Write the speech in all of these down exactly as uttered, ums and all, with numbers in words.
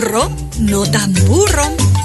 burro no tan burro.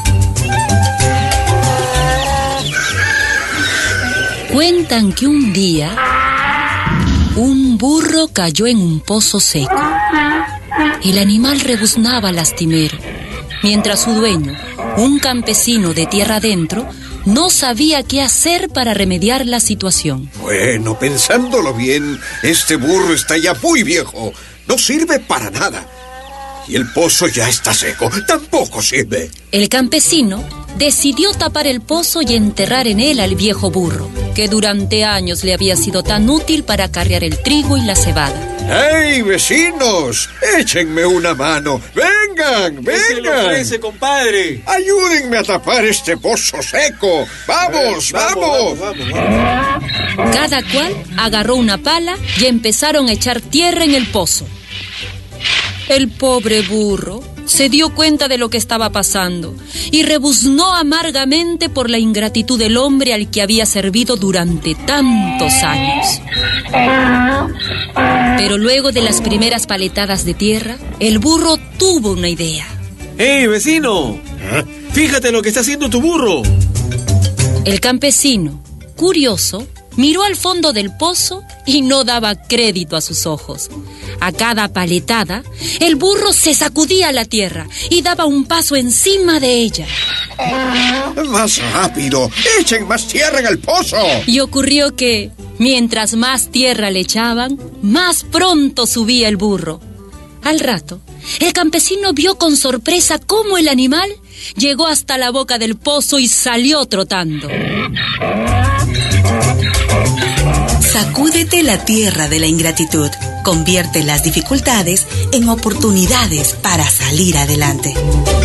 Cuentan que un día un burro cayó en un pozo seco. El animal rebuznaba lastimero, mientras su dueño, un campesino de tierra adentro, no sabía qué hacer para remediar la situación. Bueno, pensándolo bien, este burro está ya muy viejo. No sirve para nada. Y el pozo ya está seco. Tampoco sirve. El campesino decidió tapar el pozo y enterrar en él al viejo burro, que durante años le había sido tan útil para carrear el trigo y la cebada. ¡Hey, vecinos! ¡Échenme una mano! ¡Vengan, vengan! ¿Qué se le ofrece, compadre? ¡Ayúdenme a tapar este pozo seco! ¡Vamos, ver, vamos, vamos! vamos, vamos! Cada cual agarró una pala y empezaron a echar tierra en el pozo. El pobre burro se dio cuenta de lo que estaba pasando y rebuznó amargamente por la ingratitud del hombre al que había servido durante tantos años. Pero luego de las primeras paletadas de tierra, el burro tuvo una idea. ¡Hey, vecino! ¿Eh? Fíjate lo que está haciendo tu burro. El campesino, curioso, miró al fondo del pozo y no daba crédito a sus ojos. A cada paletada, el burro se sacudía la tierra y daba un paso encima de ella. ¡Más rápido! ¡Echen más tierra en el pozo! Y ocurrió que, mientras más tierra le echaban, más pronto subía el burro. Al rato, el campesino vio con sorpresa cómo el animal llegó hasta la boca del pozo y salió trotando. Sacúdete la tierra de la ingratitud. Convierte las dificultades en oportunidades para salir adelante.